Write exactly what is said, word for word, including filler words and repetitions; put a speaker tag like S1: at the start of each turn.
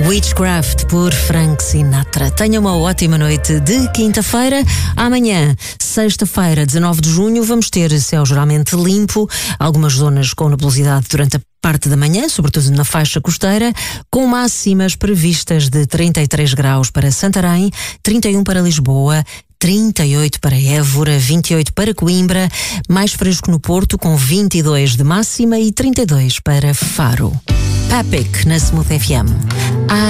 S1: Witchcraft por Frank Sinatra. Tenha uma ótima noite de quinta-feira. Amanhã, sexta-feira, dezanove de junho, vamos ter céu geralmente limpo, algumas zonas com nebulosidade durante a parte da manhã, sobretudo na faixa costeira, com máximas previstas de trinta e três graus para Santarém, trinta e um para Lisboa, trinta e oito para Évora, vinte e oito para Coimbra, mais fresco no Porto, com vinte e dois de máxima e trinta e dois para Faro. Papik na Smooth F M.